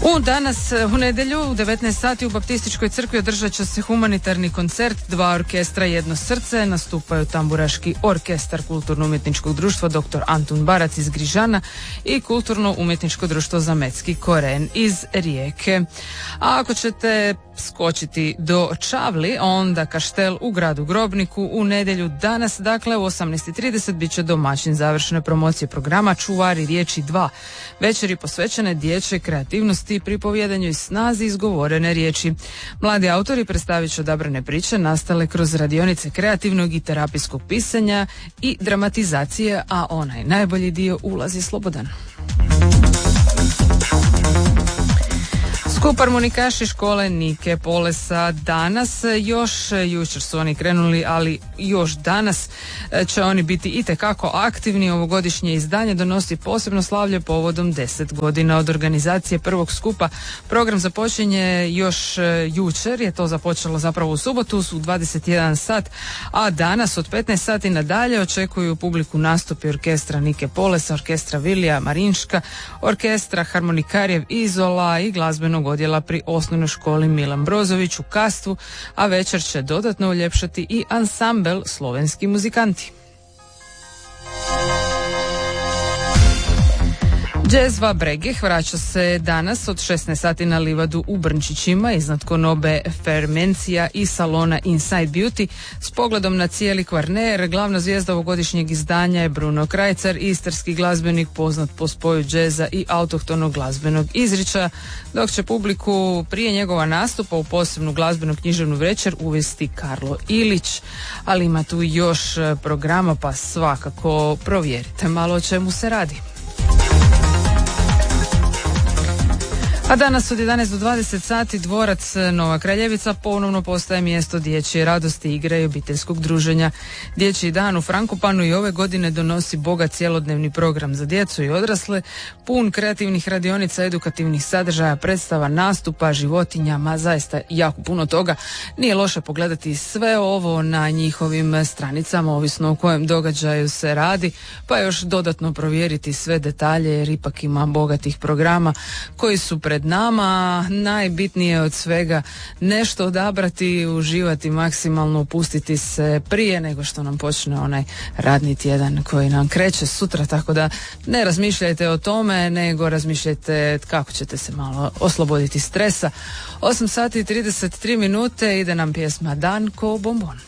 Danas u nedjelju u 19 sati u Baptističkoj crkvi održat će se humanitarni koncert, 2 orkestra, jedno srce. Nastupaju tamburaški orkestar Kulturno-umjetničkog društva Dr. Antun Barac iz Grižana i Kulturno-umjetničko društvo Zametski koren iz Rijeke. A ako ćete skočiti do Čavli, onda Kaštel u gradu Grobniku u nedjelju danas, dakle u 18:30 bit će domaćin završene promocije programa Čuvari riječi 2. Večeri posvećene dječjoj kreativnosti i pripovjedanju i snazi izgovorene riječi. Mladi autori predstavit će odabrane priče nastale kroz radionice kreativnog i terapijskog pisanja i dramatizacije, a onaj najbolji dio ulazi slobodan. Skup harmonikaši škole Nike Polesa danas, još jučer su oni krenuli, ali još danas će oni biti itekako aktivni. Ovogodišnje izdanje donosi posebno slavlje povodom 10 godina od organizacije prvog skupa. Program započinje još jučer, je to započelo zapravo u subotu u 21 sat, a danas od 15 sati nadalje očekuju publiku nastupi orkestra Nike Polesa, orkestra Vilija Marinška, orkestra Harmonikarjev Izola i glazbenog odjela pri osnovnoj školi Milan Brozović u Kastvu, a večer će dodatno uljepšati i ansambel Slovenski muzikanti. Džezva Bregeh vraća se danas od 16 sati na livadu u Brnčićima iznad konobe Fermencija i salona Inside Beauty s pogledom na cijeli Kvarner. Glavna zvijezda ovogodišnjeg izdanja je Bruno Krajcar, istarski glazbenik poznat po spoju džeza i autohtonog glazbenog izričaja, dok će publiku prije njegova nastupa u posebnu glazbenu književnu večer uvesti Karlo Ilić. Ali ima tu još programa, pa svakako provjerite malo o čemu se radi. A danas od 11 do 20 sati dvorac Nova Kraljevica ponovno postaje mjesto dječje radosti, igre i obiteljskog druženja. Dječji dan u Frankopanu i ove godine donosi bogat cjelodnevni program za djecu i odrasle, pun kreativnih radionica, edukativnih sadržaja, predstava, nastupa, životinjama, zaista jako puno toga. Nije loše pogledati sve ovo na njihovim stranicama, ovisno o kojem događaju se radi, pa još dodatno provjeriti sve detalje jer ipak ima bogatih programa koji su pred nama. Najbitnije od svega nešto odabrati, uživati maksimalno, upustiti se prije nego što nam počne onaj radni tjedan koji nam kreće sutra, tako da ne razmišljajte o tome, nego razmišljajte kako ćete se malo osloboditi stresa. 8 sati i 33 minute, ide nam pjesma Dan ko bombon.